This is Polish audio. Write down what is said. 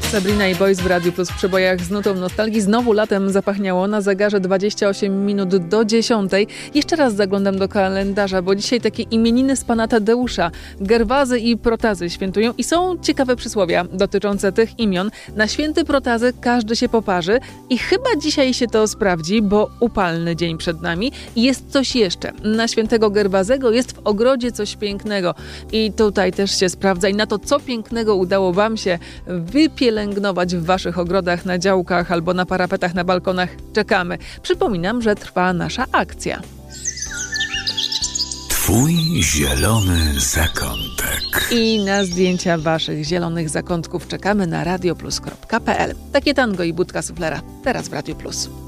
Sabrina i Boys w Radiu Plus w przebojach z nutą nostalgii. Znowu latem zapachniało, na zegarze 28 minut do 10. Jeszcze raz zaglądam do kalendarza, bo dzisiaj takie imieniny z pana Tadeusza. Gerwazy i Protazy świętują i są ciekawe przysłowia dotyczące tych imion. Na święty Protazy każdy się poparzy i chyba dzisiaj się to sprawdzi, bo upalny dzień przed nami. I jest coś jeszcze. Na świętego Gerwazego jest w ogrodzie coś pięknego. I tutaj też się sprawdza. I na to, co pięknego udało wam się wypielęgnować w waszych ogrodach, na działkach albo na parapetach, na balkonach, czekamy. Przypominam, że trwa nasza akcja. Twój zielony zakątek. I na zdjęcia waszych zielonych zakątków czekamy na radioplus.pl. Takie tango i budka suflera teraz w Radio Plus.